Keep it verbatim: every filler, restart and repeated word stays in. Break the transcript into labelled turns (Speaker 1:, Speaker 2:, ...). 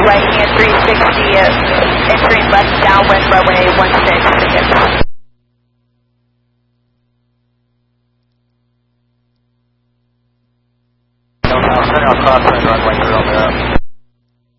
Speaker 1: right hand three sixty, uh, entering left downwind runway one six.
Speaker 2: Turn off crosswind runway zero zero.